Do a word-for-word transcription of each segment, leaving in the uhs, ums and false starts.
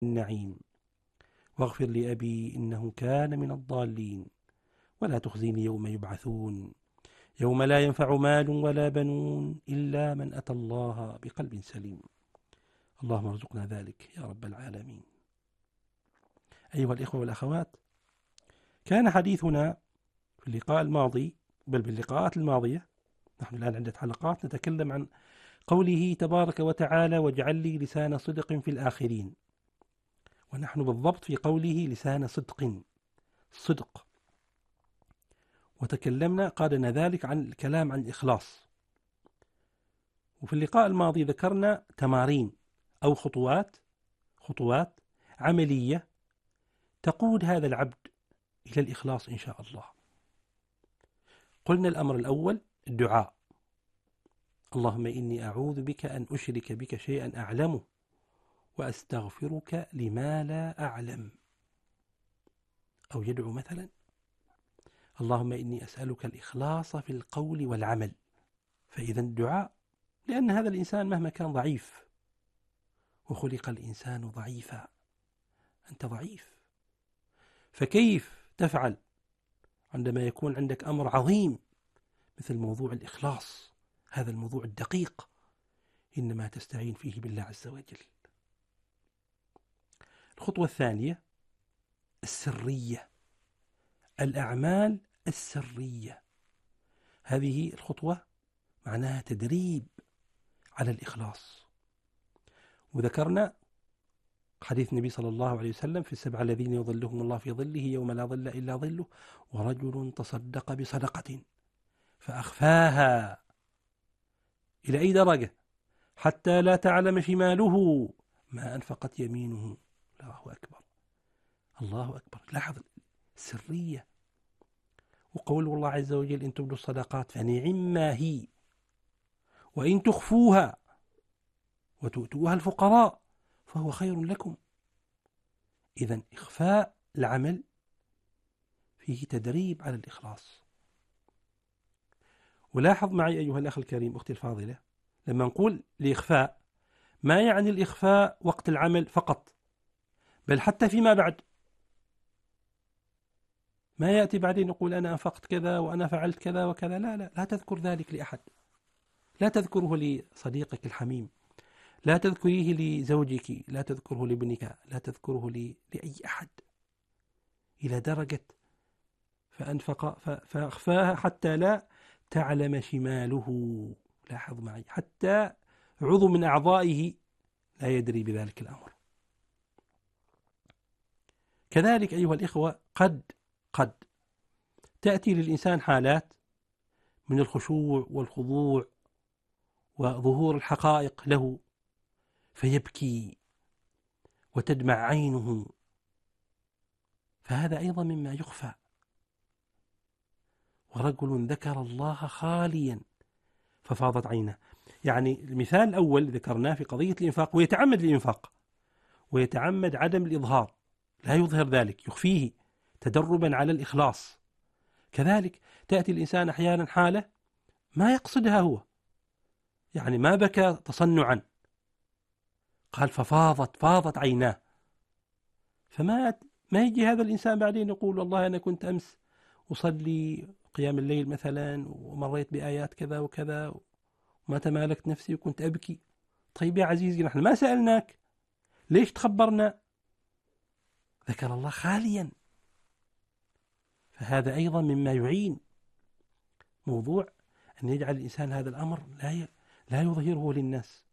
النعيم، واغفر لأبي إنه كان من الضالين، ولا تخزيني يوم يبعثون يوم لا ينفع مال ولا بنون إلا من أتى الله بقلب سليم. اللهم ارزقنا ذلك يا رب العالمين. أيها الإخوة والأخوات، كان حديثنا في اللقاء الماضي، بل باللقاءات الماضية، نحن الآن عدة حلقات نتكلم عن قوله تبارك وتعالى: واجعل لي لسان صدق في الآخرين. ونحن بالضبط في قوله لسان صدق، صدق. وتكلمنا قادنا ذلك عن الكلام عن الإخلاص. وفي اللقاء الماضي ذكرنا تمارين أو خطوات خطوات عملية تقود هذا العبد إلى الإخلاص إن شاء الله. قلنا الأمر الأول الدعاء: اللهم إني أعوذ بك أن أشرك بك شيئا أعلمه وأستغفرك لما لا أعلم. أو يدعو مثلا: اللهم إني أسألك الإخلاص في القول والعمل. فإذا الدعاء، لأن هذا الإنسان مهما كان ضعيف، وخلق الإنسان ضعيفا، أنت ضعيف، فكيف تفعل عندما يكون عندك أمر عظيم مثل موضوع الإخلاص؟ هذا الموضوع الدقيق إنما تستعين فيه بالله عز وجل. الخطوة الثانية السرية، الأعمال السرية. هذه الخطوة معناها تدريب على الإخلاص. وذكرنا حديث النبي صلى الله عليه وسلم في السبعة الذين يظلهم الله في ظله يوم لا ظل إلا ظله: ورجل تصدق بصدقة فأخفاها. إلى أي درجة؟ حتى لا تعلم شماله ما أنفقت يمينه. الله أكبر، الله أكبر. لاحظ السرية. وقول الله عز وجل: إن تبدوا الصدقات فنعم ما هي، وإن تخفوها وتؤتوها الفقراء فهو خير لكم. إذن إخفاء العمل فيه تدريب على الإخلاص. ولاحظ معي أيها الأخ الكريم، أختي الفاضلة، لما نقول الإخفاء ما يعني الإخفاء وقت العمل فقط، بل حتى فيما بعد. ما يأتي بعدين يقول أنا أنفقت كذا وأنا فعلت كذا وكذا، لا لا لا تذكر ذلك لأحد. لا تذكره لصديقك الحميم، لا تذكريه لزوجك، لا تذكره لابنك، لا تذكره لأي أحد. إلى درجة فأنفق فأخفاها حتى لا تعلم شماله. لاحظ معي، حتى عضو من أعضائه لا يدري بذلك الأمر. كذلك أيها الإخوة، قد قد تأتي للإنسان حالات من الخشوع والخضوع وظهور الحقائق له، فيبكي وتدمع عينه، فهذا أيضا مما يخفى. ورجل ذكر الله خاليا ففاضت عينه. يعني المثال الأول ذكرناه في قضية الإنفاق، ويتعمد الإنفاق ويتعمد عدم الإظهار، لا يظهر ذلك، يخفيه تدربا على الإخلاص. كذلك تأتي الإنسان أحيانا حالة ما يقصدها هو، يعني ما بكى تصنعا، قال ففاضت فاضت عيناه، فما ما يجي هذا الإنسان بعدين يقول والله أنا كنت أمس أصلي قيام الليل مثلا ومريت بآيات كذا وكذا وما تمالكت نفسي وكنت أبكي. طيب يا عزيزي، نحن ما سألناك، ليش تخبرنا؟ ذكر الله خاليا. فهذا أيضا مما يعين موضوع أن يجعل الإنسان هذا الأمر لا لا يظهره للناس.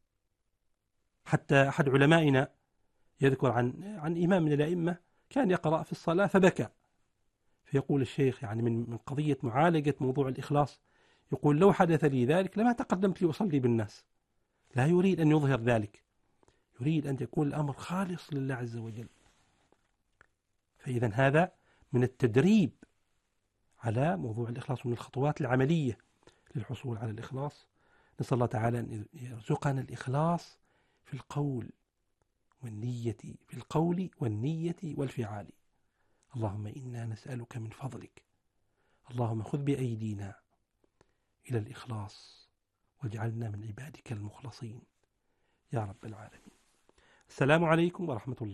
حتى أحد علمائنا يذكر عن عن إمام من الأئمة كان يقرأ في الصلاة فبكى، فيقول الشيخ يعني من من قضية معالجة موضوع الإخلاص، يقول لو حدث لي ذلك لما تقدمت لأصلي بالناس. لا يريد أن يظهر ذلك، يريد أن يكون الأمر خالص لله عز وجل. فإذا هذا من التدريب على موضوع الإخلاص، من الخطوات العملية للحصول على الإخلاص. نسأل الله تعالى أن يرزقنا الإخلاص في القول والنية، في القول والنية والفعال. اللهم إنا نسألك من فضلك، اللهم خذ بأيدينا إلى الإخلاص واجعلنا من عبادك المخلصين يا رب العالمين. السلام عليكم ورحمة الله.